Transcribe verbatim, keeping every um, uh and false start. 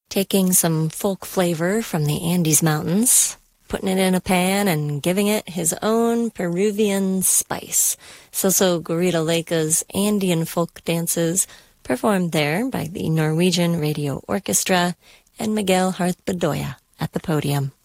taking some folk flavor from the Andes Mountains, putting it in a pan and giving it his own Peruvian spice. Soso Gurita Leka's Andean folk dances performed there by the Norwegian Radio Orchestra and Miguel Harth Bedoya at the podium.